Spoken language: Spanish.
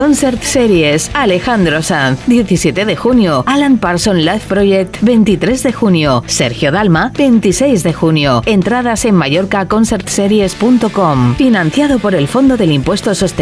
Concert Series, Alejandro Sanz, 17 de junio, Alan Parsons Live Project, 23 de junio, Sergio Dalma, 26 de junio. Entradas en mallorcaconcertseries.com, financiado por el Fondo del Impuesto Sostenible